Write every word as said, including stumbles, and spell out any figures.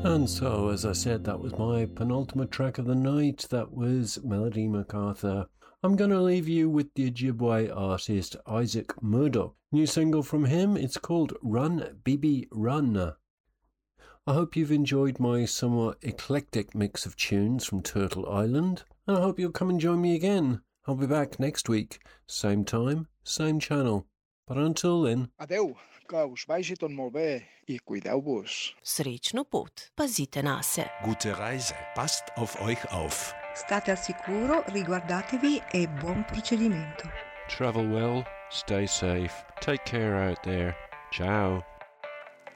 And so, as I said, that was my penultimate track of the night. That was Melody MacArthur. I'm going to leave you with the Ojibwe artist Isaac Murdoch. New single from him, it's called Run, Bibi, Run. I hope you've enjoyed my somewhat eclectic mix of tunes from Turtle Island, and I hope you'll come and join me again. I'll be back next week, same time, same channel. But until then... Adeu, que us vagi tot molt bé i cuideu-vos. Srećnu put, pazite na se. Gute Reise, passt auf euch auf. State al sicuro, riguardatevi e buon procedimento. Travel well, stay safe, take care out there. Ciao.